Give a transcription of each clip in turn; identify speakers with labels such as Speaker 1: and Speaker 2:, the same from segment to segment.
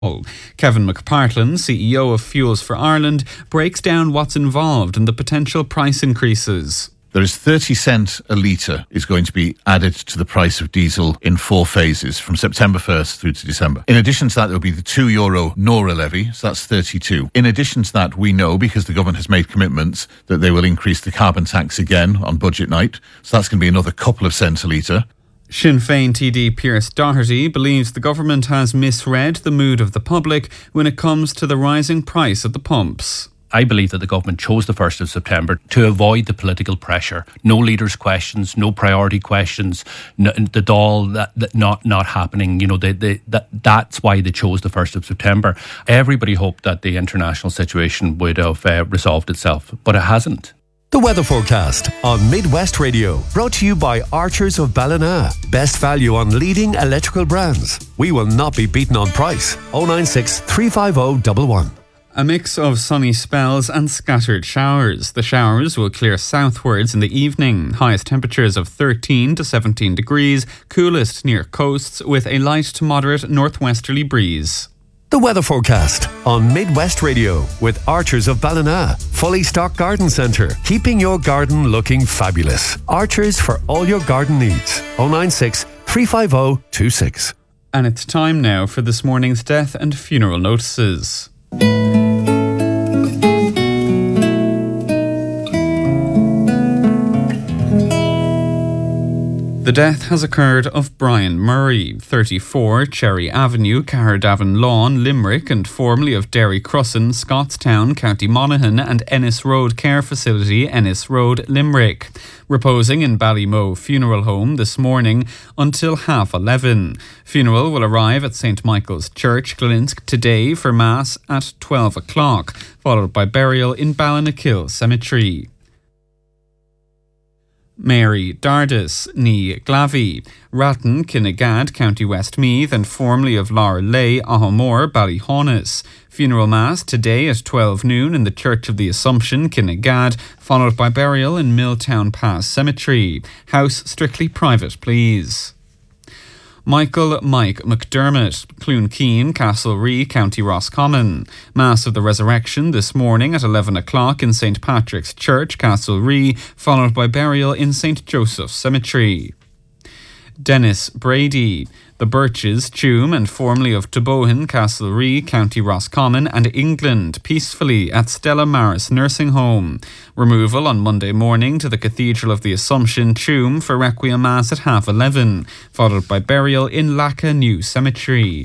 Speaker 1: Kevin McPartlin, CEO of Fuels for Ireland, breaks down what's involved in the potential price increases.
Speaker 2: There is 30 cents a litre is going to be added to the price of diesel in 4 phases from September 1st through to December. In addition to that, there will be the €2 NORA levy, so that's 32. In addition to that, we know, because the government has made commitments, that they will increase the carbon tax again on budget night, so that's going to be another couple of cents a litre.
Speaker 1: Sinn Féin TD Pearse Doherty believes the government has misread the mood of the public when it comes to the rising price at the pumps.
Speaker 3: I believe that the government chose the 1st of September to avoid the political pressure. No leaders' questions, no priority questions, the Dáil that not happening. You know, that's why they chose the 1st of September. Everybody hoped that the international situation would have resolved itself, but it hasn't.
Speaker 4: The weather forecast on Midwest Radio, brought to you by Archers of Ballina. Best value on leading electrical brands. We will not be beaten on price. 096 350 111.
Speaker 1: A mix of sunny spells and scattered showers. The showers will clear southwards in the evening. Highest temperatures of 13 to 17 degrees, coolest near coasts with a light to moderate northwesterly breeze.
Speaker 4: The weather forecast on Midwest Radio with Archers of Ballina. Fully stocked garden centre, keeping your garden looking fabulous. Archers for all your garden needs. 096 350 26.
Speaker 1: And it's time now for this morning's death and funeral notices. The death has occurred of Brian Murray, 34, Cherry Avenue, Caherdavan Lawn, Limerick, and formerly of Derry Crossan, Scottstown, County Monaghan, and Ennis Road Care Facility, Ennis Road, Limerick. Reposing in Ballymoe Funeral Home this morning until 11:30. Funeral will arrive at St Michael's Church, Glensk, today for Mass at 12 o'clock, followed by burial in Ballinakil Cemetery. Mary Dardis, ní Glavy, Ratton, Kinnegad, County Westmeath, and formerly of Larley, Ahamore, Ballyhaunis. Funeral Mass today at 12 noon in the Church of the Assumption, Kinnegad, followed by burial in Milltown Pass Cemetery. House strictly private, please. Michael Mike McDermott, Cloonkeen, Castlerea, County Roscommon. Mass of the Resurrection this morning at 11 o'clock in St Patrick's Church, Castlerea, followed by burial in St Joseph's Cemetery. Dennis Brady, the Birches, Tuam, and formerly of Tobohan, Castlerea, County Roscommon, and England, peacefully at Stella Maris Nursing Home. Removal on Monday morning to the Cathedral of the Assumption, Tuam, for Requiem Mass at 11:30, followed by burial in Laca New Cemetery.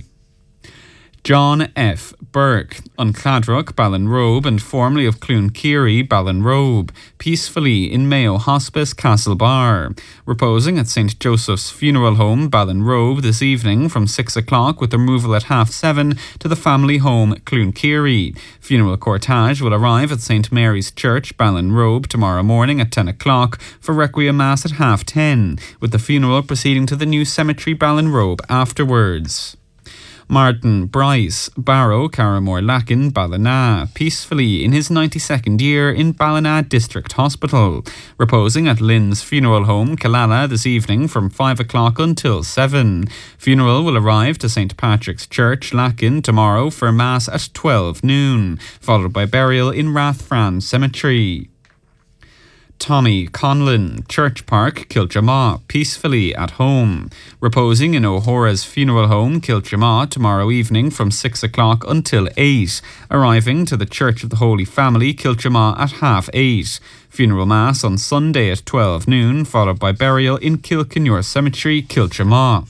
Speaker 1: John F. Burke, Uncladrock, Ballinrobe, and formerly of Cloonkiri, Ballinrobe, peacefully in Mayo Hospice, Castlebar. Reposing at St Joseph's Funeral Home, Ballinrobe, this evening from 6 o'clock with removal at 7:30 to the family home, Cloonkiri. Funeral cortege will arrive at St Mary's Church, Ballinrobe, tomorrow morning at 10 o'clock for Requiem Mass at 10:30, with the funeral proceeding to the new cemetery, Ballinrobe, afterwards. Martin Bryce, Barrow, Carramore Lacken, Ballina, peacefully in his 92nd year in Ballina District Hospital. Reposing at Lynn's Funeral Home, Killala, this evening from 5 o'clock until 7. Funeral will arrive to St Patrick's Church, Lacken, tomorrow for Mass at 12 noon, followed by burial in Rathfran Cemetery. Tommy Conlon, Church Park, Kilchamaw, peacefully at home. Reposing in O'Hora's Funeral Home, Kilchamaw, tomorrow evening from 6 o'clock until 8. Arriving to the Church of the Holy Family, Kilchamaw at 8:30. Funeral Mass on Sunday at 12 noon, followed by burial in Kilkenure Cemetery, Kilchamaw.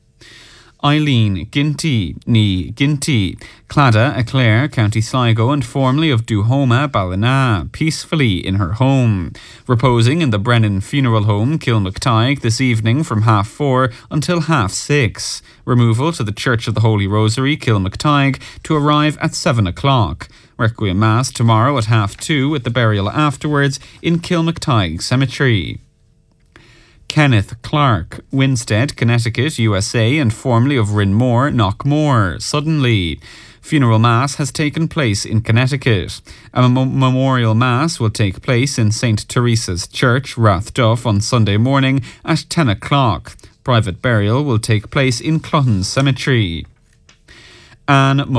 Speaker 1: Eileen Ginty, ní Ginty, Clada, Clare, County Sligo, and formerly of Duhoma, Ballina, peacefully in her home. Reposing in the Brennan Funeral Home, Kilmactygh, this evening from 4:30 until 6:30. Removal to the Church of the Holy Rosary, Kilmactygh, to arrive at 7 o'clock. Requiem Mass tomorrow at 2:30 with the burial afterwards in Kilmactygh Cemetery. Kenneth Clark, Winstead, Connecticut, USA, and formerly of Rinmore, Knockmore, suddenly. Funeral Mass has taken place in Connecticut. A memorial Mass will take place in St. Teresa's Church, Rathduff, on Sunday morning at 10 o'clock. Private burial will take place in Clutton Cemetery. Anne